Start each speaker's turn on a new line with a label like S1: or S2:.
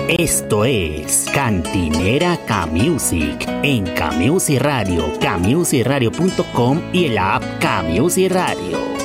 S1: Esto es Cantinera K-Music en K-Music Radio, kmusicradio.com y en la app K-Music Radio.